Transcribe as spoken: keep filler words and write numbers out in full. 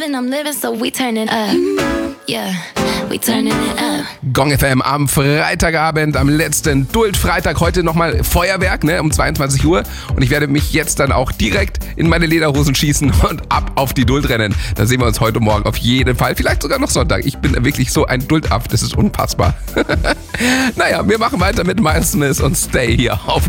and I'm living, so we turning up. Yeah, we turning it up. Gong F M am Freitagabend, am letzten Duld-Freitag. Heute nochmal Feuerwerk, ne, um zweiundzwanzig Uhr. Und ich werde mich jetzt dann auch direkt in meine Lederhosen schießen und ab auf die Duld rennen. Da sehen wir uns heute Morgen auf jeden Fall. Vielleicht sogar noch Sonntag. Ich bin wirklich so ein Duld-Aff, das ist unfassbar. Naja, wir machen weiter mit Miles Smith und Stay hier auf